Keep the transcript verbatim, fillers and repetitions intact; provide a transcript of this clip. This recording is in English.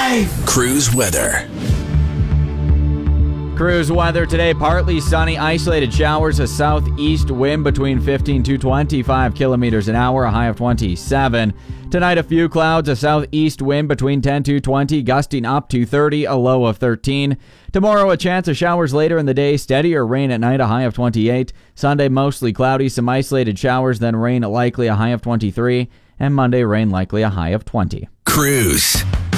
Life. Cruise weather. Cruise weather today, partly sunny, isolated showers, a southeast wind between fifteen to twenty-five kilometers an hour, a high of twenty-seven. Tonight, a few clouds, a southeast wind between ten to twenty, gusting up to thirty, a low of thirteen. Tomorrow, a chance of showers later in the day, steadier rain at night, a high of twenty-eight. Sunday, mostly cloudy, some isolated showers, then rain likely, a high of twenty-three. And Monday, rain likely, a high of twenty. Cruise.